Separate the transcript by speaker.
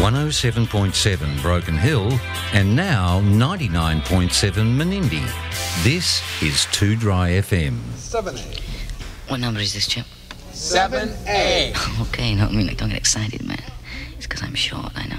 Speaker 1: 107.7 Broken Hill, and now 99.7 Menindee. This is 2 Dry FM.
Speaker 2: 7A.
Speaker 3: What number is this, Chip?
Speaker 2: 7A.
Speaker 3: Okay, no, I mean, don't get excited, man. It's because I'm short, I know.